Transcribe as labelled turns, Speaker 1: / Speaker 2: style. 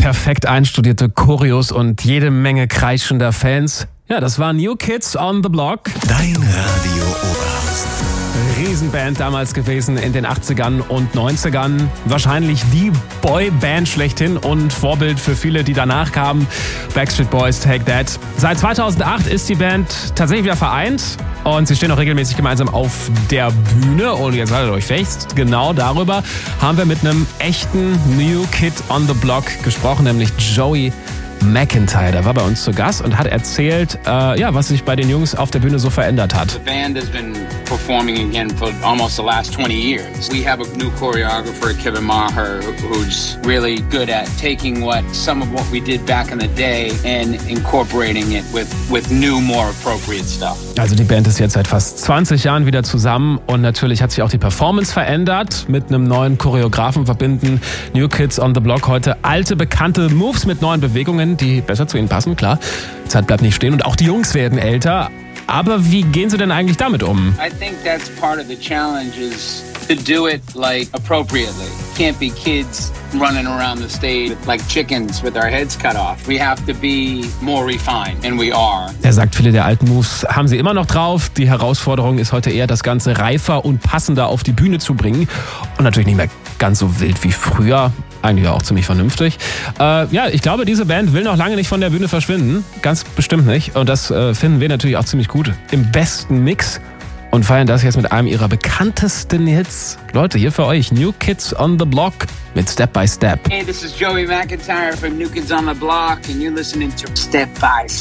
Speaker 1: perfekt einstudierte Choreos und jede Menge kreischender Fans. Ja, das war New Kids on the Block.
Speaker 2: Dein Radio Oberhausen.
Speaker 1: Riesenband damals gewesen in den 80ern und 90ern. Wahrscheinlich die Boyband schlechthin und Vorbild für viele, die danach kamen. Backstreet Boys, Take That. Seit 2008 ist die Band tatsächlich wieder vereint und sie stehen auch regelmäßig gemeinsam auf der Bühne. Und jetzt haltet euch fest, genau darüber haben wir mit einem echten New Kid on the Block gesprochen, nämlich Joey McIntyre. Der war bei uns zu Gast und hat erzählt, was sich bei den Jungs auf der Bühne so verändert hat.
Speaker 3: The band has been performing again for almost the last 20 years. We have a new choreographer, Kevin Maher, who's really good at taking some of what we did back in the day and incorporating it with new, more appropriate stuff.
Speaker 1: Also die Band ist jetzt seit fast 20 Jahren wieder zusammen und natürlich hat sich auch die Performance verändert. Mit einem neuen Choreografen verbinden New Kids on the Block heute alte, bekannte Moves mit neuen Bewegungen, die besser zu ihnen passen, klar. Zeit bleibt nicht stehen und auch die Jungs werden älter. Aber wie gehen sie denn eigentlich damit um?
Speaker 3: I think that's part of the challenge is to do it like appropriately. Can't be kids running around the stage like chickens with our heads cut off. We have to be more refined and we are.
Speaker 1: Er sagt, viele der alten Moves haben sie immer noch drauf. Die Herausforderung ist heute eher, das Ganze reifer und passender auf die Bühne zu bringen. Und natürlich nicht mehr ganz so wild wie früher. Eigentlich auch ziemlich vernünftig. Ich glaube, diese Band will noch lange nicht von der Bühne verschwinden. Ganz bestimmt nicht. Und das finden wir natürlich auch ziemlich gut. Im besten Mix. Und feiern das jetzt mit einem ihrer bekanntesten Hits. Leute, hier für euch New Kids on the Block mit Step by Step.
Speaker 3: Hey, this is Joey McIntyre from New Kids on the Block and you're listening to Step by Step.